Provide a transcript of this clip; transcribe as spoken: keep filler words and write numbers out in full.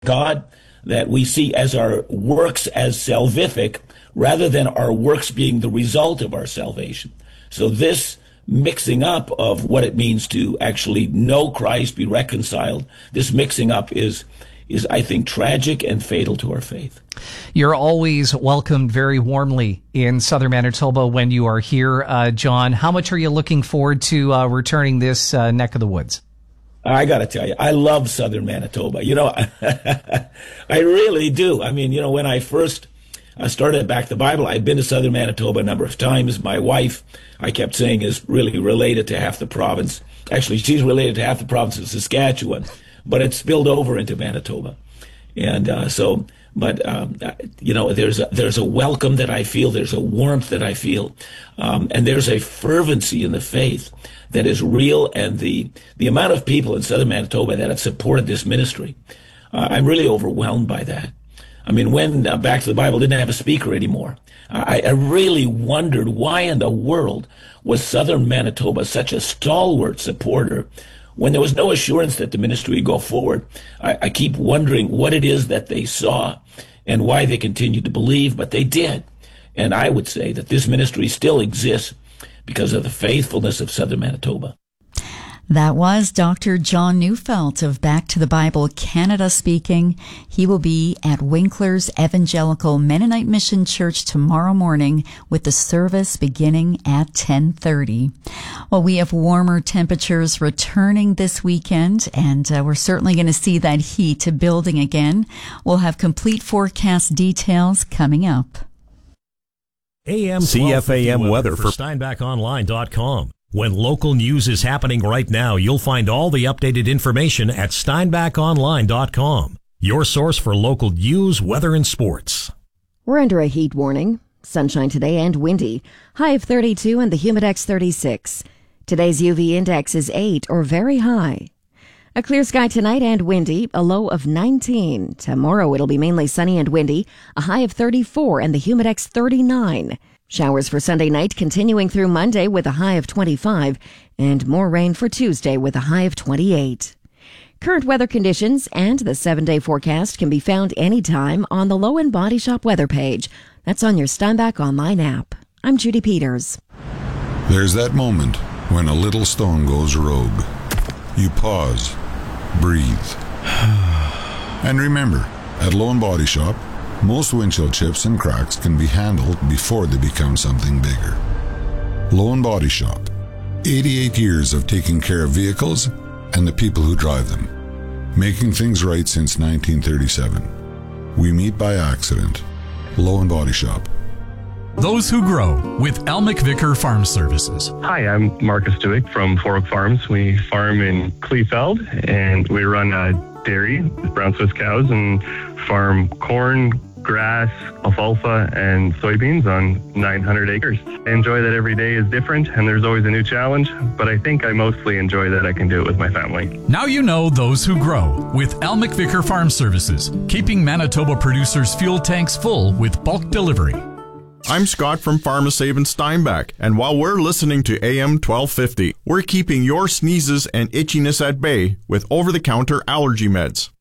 God that we see as our works as salvific rather than our works being the result of our salvation. So this mixing up of what it means to actually know Christ, be reconciled, this mixing up is, is I think, tragic and fatal to our faith. You're always welcomed very warmly in Southern Manitoba when you are here, uh, John. How much are you looking forward to uh, returning this uh, neck of the woods? I got to tell you, I love Southern Manitoba. You know, I really do. I mean, you know, when I first uh, started Back the Bible, I've been to Southern Manitoba a number of times. My wife, I kept saying, is really related to half the province. Actually, she's related to half the province of Saskatchewan, but it's spilled over into Manitoba. And uh, so, but, um, you know, there's a, there's a welcome that I feel, there's a warmth that I feel, um, and there's a fervency in the faith that is real, and the, the amount of people in Southern Manitoba that have supported this ministry, uh, I'm really overwhelmed by that. I mean, when uh, Back to the Bible didn't have a speaker anymore, I, I really wondered why in the world was Southern Manitoba such a stalwart supporter when there was no assurance that the ministry would go forward. I, I keep wondering what it is that they saw and why they continued to believe, but they did. And I would say that this ministry still exists because of the faithfulness of Southern Manitoba. That was Doctor John Neufeld of Back to the Bible Canada speaking. He will be at Winkler's Evangelical Mennonite Mission Church tomorrow morning with the service beginning at ten thirty. Well, we have warmer temperatures returning this weekend, and uh, we're certainly going to see that heat building again. We'll have complete forecast details coming up. A M C F A M weather for Steinbach Online dot com. When local news is happening right now, you'll find all the updated information at Steinbach Online dot com. Your source for local news, weather, and sports. We're under a heat warning. Sunshine today and windy. High of thirty-two and the Humidex thirty-six. Today's U V index is eight or very high. A clear sky tonight and windy, a low of nineteen. Tomorrow it'll be mainly sunny and windy, a high of thirty-four and the Humidex thirty-nine. Showers for Sunday night continuing through Monday with a high of twenty-five, and more rain for Tuesday with a high of twenty-eight. Current weather conditions and the seven-day forecast can be found anytime on the Low and Body Shop weather page. That's on your Steinbach Online app. I'm Judy Peters. There's that moment when a little stone goes rogue. You pause, breathe, and remember, at Low and Body Shop, most windshield chips and cracks can be handled before they become something bigger. Low and Body Shop. eighty-eight years of taking care of vehicles and the people who drive them. Making things right since nineteen thirty-seven. We meet by accident. Low and Body Shop. Those Who Grow with Elmick Vicker Farm Services. Hi, I'm Marcus Dewick from Four Oak Farms. We farm in Kleefeld, and we run a dairy with brown Swiss cows and farm corn, grass, alfalfa, and soybeans on nine hundred acres. I enjoy that every day is different and there's always a new challenge, but I think I mostly enjoy that I can do it with my family. Now you know Those Who Grow with Elmick Vicker Farm Services, keeping Manitoba producers' fuel tanks full with bulk delivery. I'm Scott from Pharmasave in Steinbach, and while we're listening to A M twelve fifty, we're keeping your sneezes and itchiness at bay with over-the-counter allergy meds.